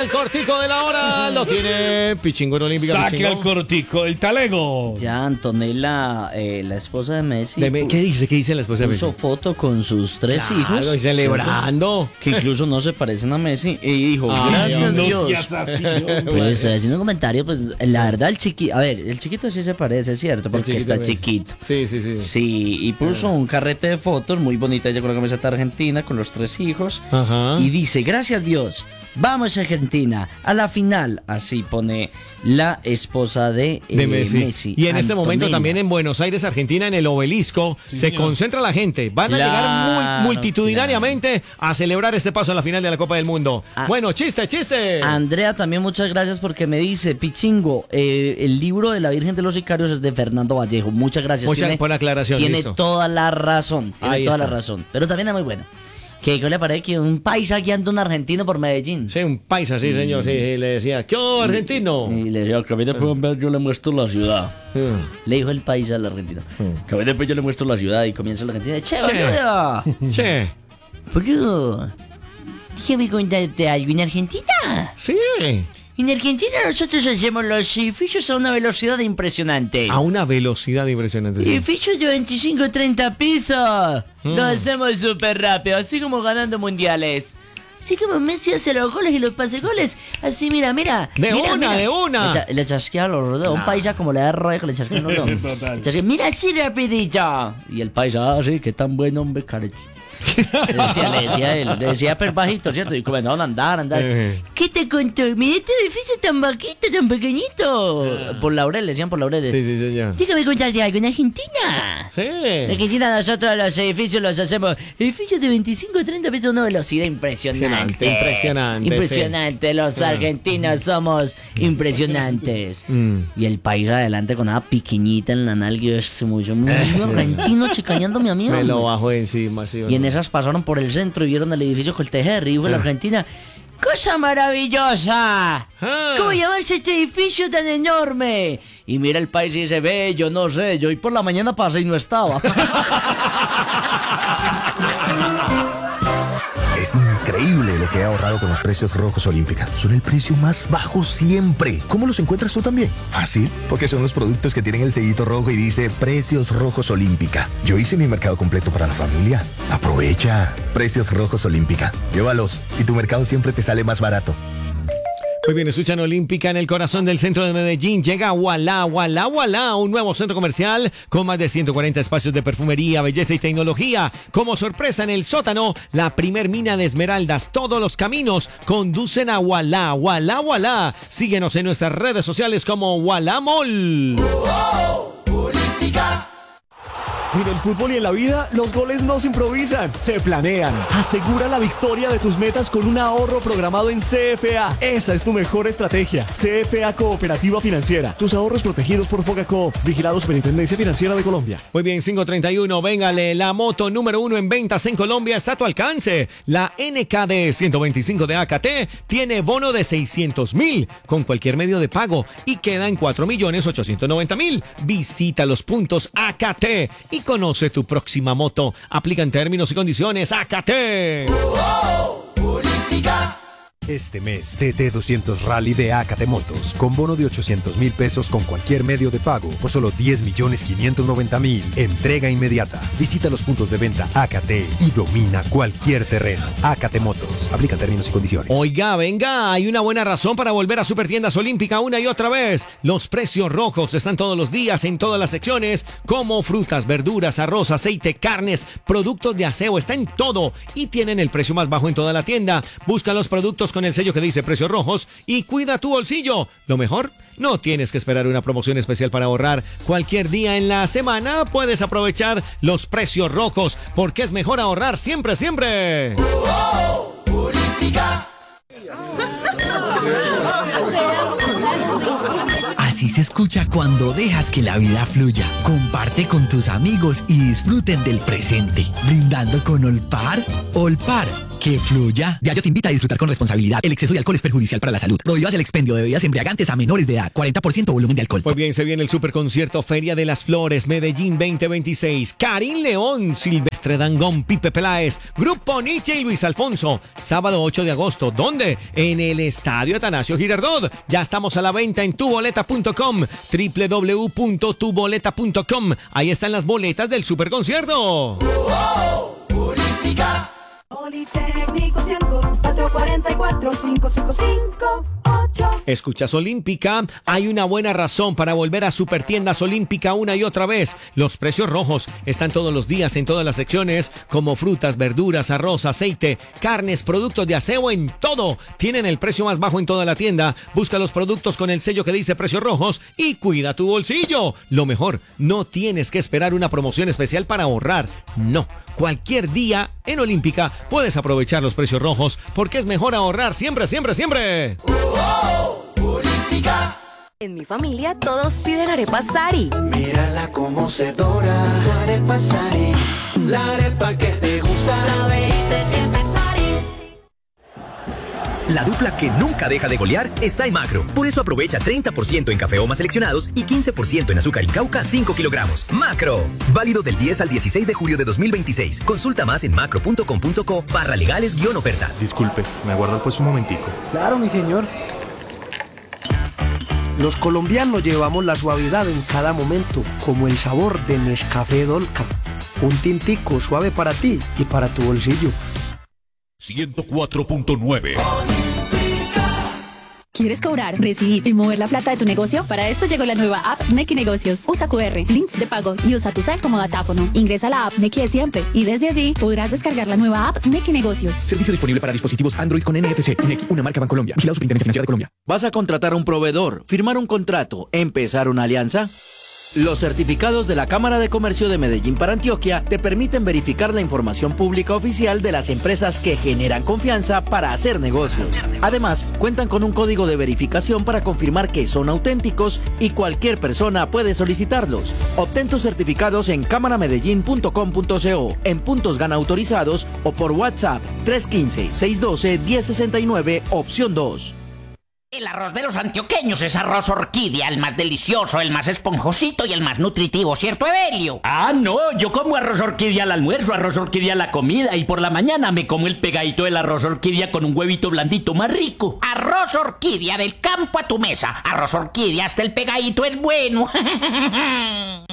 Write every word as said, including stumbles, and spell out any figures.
el cortico de la hora lo tiene Pichingo en Olímpica. Saque Pichingo. el cortico, el talego. Ya Antonella, eh, la esposa de Messi, De me- ¿Qué dice? ¿Qué dice la esposa de Messi? puso foto con sus tres Claro, hijos. y celebrando. ¿cierto? Que incluso no se parecen a Messi. Y dijo, Ay, gracias no Dios. seas así, hombre. Pues estoy haciendo un comentario, pues la verdad el chiquito, a ver, el chiquito sí se parece, ¿cierto? Porque chiquito está también. chiquito. Sí, sí, sí. Sí, y puso un carrete de fotos muy bonita ella con la camiseta argentina, con los tres hijos. Ajá. Y dice, gracias Dios, vamos Argentina, a la final. Así pone la esposa de, eh, De Messi. Messi. Y en este momento Antonella. también en Buenos Aires, Argentina, en el Obelisco, Sí, se señor. concentra la gente. Van a Claro, llegar mul- multitudinariamente a celebrar este paso a la final de la Copa del Mundo. Ah. Bueno, chiste, chiste. Andrea, también muchas gracias porque me dice, Pichingo, eh, el libro de la Virgen de los Sicarios es de Fernando Vallejo. Muchas gracias. Muchas Tiene- por la aclaración, Tiene listo. toda la razón. Tiene Ahí toda está. la razón. Pero también es muy bueno. Que ¿qué le parece que un paisa guiando a un argentino por Medellín? Sí, un paisa, sí, señor. Sí, sí, le decía, ¿qué onda, argentino? Y le dijo, que a mí después ver, yo le muestro la ciudad. Mm. Le dijo el paisa al argentino. Que a mí después yo le muestro la ciudad y comienza el argentino. Che, Sí. boludo. Che, Boludo. Déjame contarte algo. En Argentina. sí. En Argentina nosotros hacemos los edificios a una velocidad impresionante. A una velocidad impresionante. sí. Edificios de veinticinco a treinta pisos. Mm. Lo hacemos súper rápido, así como ganando mundiales. Así como Messi hace los goles y los pase goles. Así, mira, mira. De mira, una, mira. de una. Le, cha- le chasquea los dedos. Un paisa como le da rollo, le chasquea los dedos. Total. Le chasquea, mira así rapidito. Y el paisa, ah, sí, qué tan buen hombre, carajo. Le decía, le decía él, le decía pero bajito, ¿cierto? Y comenzaron a andar, andar. Eh. ¿Qué te contó? Mira este edificio tan bajito, tan pequeñito. Por Laurel, le decían por Laurel. Sí, sí, señor. Dígame contarte algo, en Argentina. Sí. En Argentina nosotros los edificios los hacemos edificios de veinticinco a treinta metros a una velocidad impresionante. Impresionante, Impresionante. Los argentinos somos impresionantes. Mm. Y el país adelante con una piquiñita en la nalga. y Es muy, muy argentino chicañando mi amigo. Me lo bajo encima, sí. o Y en no. esas pasaron por el centro y vieron el edificio Coltejer y dijo la Argentina, ¡cosa maravillosa! Ah. ¿Cómo llamarse este edificio tan enorme? Y mira el país y dice, ve, yo no sé, yo hoy por la mañana pasé y no estaba. Es increíble lo que he ahorrado con los precios rojos Olímpica. Son el precio más bajo siempre. ¿Cómo los encuentras tú también? Fácil, porque son los productos que tienen el sellito rojo y dice Precios Rojos Olímpica. Yo hice mi mercado completo para la familia. Aprovecha. Precios Rojos Olímpica. Llévalos y tu mercado siempre te sale más barato. Muy bien, escuchan Olímpica en el corazón del centro de Medellín. Llega Wala, Wala, Wala, un nuevo centro comercial con más de ciento cuarenta espacios de perfumería, belleza y tecnología. Como sorpresa en el sótano, la primer mina de esmeraldas. Todos los caminos conducen a Wala, Wala, Wala. Síguenos en nuestras redes sociales como Wala Mall. En el fútbol y en la vida, los goles no se improvisan, se planean. Asegura la victoria de tus metas con un ahorro programado en C F A. Esa es tu mejor estrategia. C F A Cooperativa Financiera. Tus ahorros protegidos por Fogacoop. Vigilado Superintendencia Financiera de Colombia. Muy bien, cinco treinta y uno, véngale, la moto número uno en ventas en Colombia está a tu alcance. La N K D ciento veinticinco de A K T tiene bono de seiscientos mil con cualquier medio de pago y queda en cuatro millones ochocientos noventa mil. Visita los puntos A K T y conoce tu próxima moto. Aplican términos y condiciones. A K T. Este mes, T T doscientos Rally de A K T Motos, con bono de ochocientos mil pesos con cualquier medio de pago, por solo diez millones quinientos noventa mil. Entrega inmediata. Visita los puntos de venta A K T y domina cualquier terreno. A K T Motos. Aplica términos y condiciones. Oiga, venga, hay una buena razón para volver a Supertiendas Olímpica una y otra vez. Los precios rojos están todos los días en todas las secciones, como frutas, verduras, arroz, aceite, carnes, productos de aseo, está en todo y tienen el precio más bajo en toda la tienda. Busca los productos con el sello que dice precios rojos y cuida tu bolsillo. Lo mejor, no tienes que esperar una promoción especial para ahorrar. Cualquier día en la semana puedes aprovechar los precios rojos, porque es mejor ahorrar siempre, siempre. Así se escucha cuando dejas que la vida fluya. Comparte con tus amigos y disfruten del presente. Brindando con Olpar. Olpar, ¡Que fluya! Diageo te invita a disfrutar con responsabilidad. El exceso de alcohol es perjudicial para la salud. Prohíbas el expendio de bebidas embriagantes a menores de edad. cuarenta por ciento volumen de alcohol. Pues bien, se viene el superconcierto Feria de las Flores Medellín veinte veintiséis. Karim León, Silvestre Dangond, Pipe Peláez, Grupo Nietzsche y Luis Alfonso. Sábado ocho de agosto. ¿Dónde? En el Estadio Atanasio Girardot. Ya estamos a la venta en tuboleta punto com. doble u doble u doble u punto tu boleta punto com. Ahí están las boletas del superconcierto. Politécnico cinco, cuatro cuatro cuatro, cinco cinco cinco, ocho. Escuchas Olímpica, hay una buena razón para volver a Supertiendas Olímpica una y otra vez. Los precios rojos están todos los días en todas las secciones, como frutas, verduras, arroz, aceite, carnes, productos de aseo, en todo. Tienen el precio más bajo en toda la tienda. Busca los productos con el sello que dice precios rojos y cuida tu bolsillo. Lo mejor, no tienes que esperar una promoción especial para ahorrar. No, cualquier día en Olímpica puedes aprovechar los precios rojos porque es mejor ahorrar siempre, siempre, siempre. En mi familia todos piden arepas Sari. Mírala cómo se dora, arepa Sari, la arepa que te gusta. Sabe y se siente Sari. La dupla que nunca deja de golear está en Macro. Por eso aprovecha treinta por ciento en café Oma seleccionados y quince por ciento en azúcar Incauca cinco kilogramos. Macro. Válido del diez al dieciséis de julio de dos mil veintiséis. Consulta más en macro punto com punto co barra legales guión ofertas. Disculpe, ¿me aguarda pues un momentico? Claro, mi señor. Los colombianos llevamos la suavidad en cada momento, como el sabor de Nescafé Dolca. Un tintico suave para ti y para tu bolsillo. ciento cuatro punto nueve. ¿Quieres cobrar, recibir y mover la plata de tu negocio? Para esto llegó la nueva app Nequi Negocios. Usa Q R, links de pago y usa tu cel como datáfono. Ingresa a la app Nequi de siempre y desde allí podrás descargar la nueva app Nequi Negocios. Servicio disponible para dispositivos Android con N F C. Nequi, una marca Bancolombia. Vigilado Superintendencia Financiera de Colombia. ¿Vas a contratar a un proveedor, firmar un contrato, empezar una alianza? Los certificados de la Cámara de Comercio de Medellín para Antioquia te permiten verificar la información pública oficial de las empresas que generan confianza para hacer negocios. Además, cuentan con un código de verificación para confirmar que son auténticos y cualquier persona puede solicitarlos. Obtén tus certificados en cámara medellín punto com punto co, en puntos gana autorizados o por WhatsApp tres uno cinco, seis uno dos, uno cero seis nueve, opción dos. El arroz de los antioqueños es arroz orquídea, el más delicioso, el más esponjosito y el más nutritivo, ¿cierto, Evelio? Ah, no, yo como arroz orquídea al almuerzo, arroz orquídea a la comida y por la mañana me como el pegadito del arroz orquídea con un huevito blandito más rico. Arroz orquídea del campo a tu mesa, arroz orquídea hasta el pegadito es bueno.